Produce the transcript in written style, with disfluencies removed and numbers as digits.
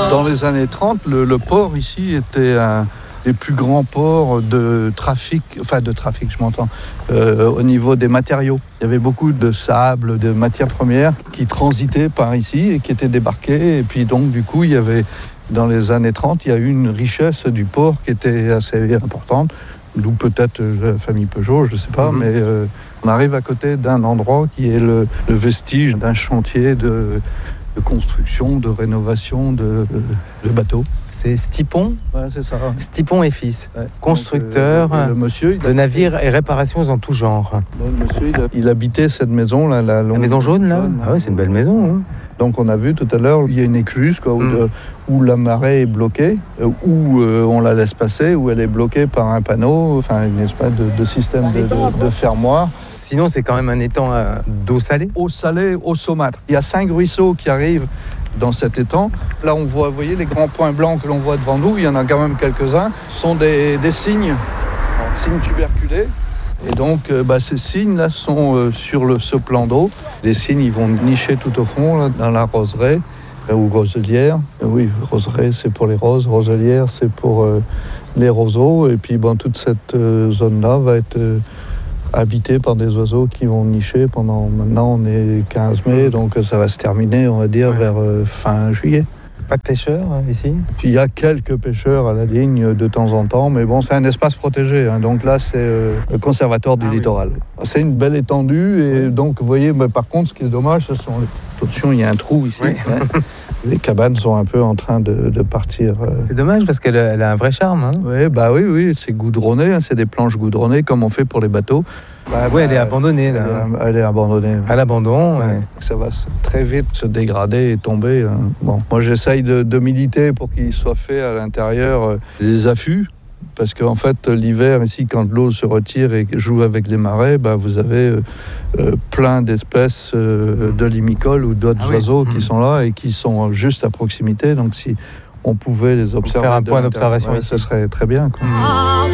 Dans les années 30, le port ici était un des plus grands ports de trafic, au niveau des matériaux. Il y avait beaucoup de sable, de matières premières qui transitaient par ici et qui étaient débarquées. Et puis donc, du coup, il y avait, dans les années 30, il y a eu une richesse du port qui était assez importante. D'où peut-être la famille Peugeot, je ne sais pas, mais on arrive à côté d'un endroit qui est le vestige d'un chantier de construction, de rénovation de bateaux. C'est Stipon, Ouais, c'est ça. Stipon et fils, Ouais. constructeur Donc, le monsieur, de navires et réparations en tout genre. Le monsieur, il habitait cette maison, là, la maison jaune, là. Ah ouais, c'est une belle maison. Hein. Donc on a vu tout à l'heure, il y a une écluse où la marée est bloquée, où on la laisse passer, où elle est bloquée par un panneau, enfin une espèce de système de fermoir. Sinon, c'est quand même un étang d'eau salée. Eau salée, eau saumâtre. Il y a 5 ruisseaux qui arrivent dans cet étang. Là, on voit, vous voyez, les grands points blancs que l'on voit devant nous, il y en a quand même quelques-uns, sont des cygnes tuberculés. Et donc, ces cygnes-là sont sur ce plan d'eau. Les cygnes, ils vont nicher tout au fond, là, dans la roseraie ou roselière. Oui, roseraie, c'est pour les roses. Roselière, c'est pour les roseaux. Et puis, toute cette zone-là va être habitée par des oiseaux qui vont nicher pendant... Maintenant, on est 15 mai, donc ça va se terminer, on va dire, vers fin juillet. Pas de pêcheurs ici ? Il y a quelques pêcheurs à la ligne de temps en temps, mais bon, c'est un espace protégé. Donc là, c'est le conservatoire du littoral. C'est une belle étendue, et donc, vous voyez, par contre, ce qui est dommage, ce sont attention, il y a un trou ici. Les cabanes sont un peu en train de partir. C'est dommage parce qu'elle a un vrai charme. Hein. Oui, c'est goudronné, c'est des planches goudronnées comme on fait pour les bateaux. Elle est abandonnée là. Elle est abandonnée. À l'abandon. Ouais. Ça va très vite se dégrader et tomber. Bon, moi j'essaye de militer pour qu'il soit fait à l'intérieur des affûts. Parce qu'en fait, l'hiver, ici, quand l'eau se retire et joue avec les marais, vous avez plein d'espèces de limicoles ou d'autres oiseaux qui sont là et qui sont juste à proximité. Donc si on pouvait les observer... Faire un point d'observation ici. Ce serait très bien, quoi.